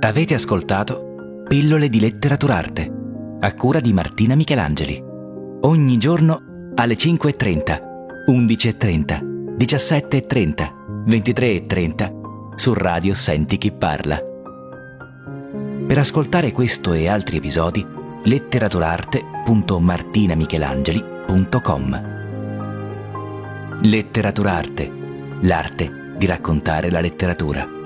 Avete ascoltato Pillole di Letteraturarte, a cura di Martina Michelangeli. Ogni giorno alle 5:30, 11:30, 17:30, 23:30 su Radio Senti Chi Parla. Per ascoltare questo e altri episodi, letteraturarte.martinamichelangeli.com. Letteraturarte, l'arte di raccontare la letteratura.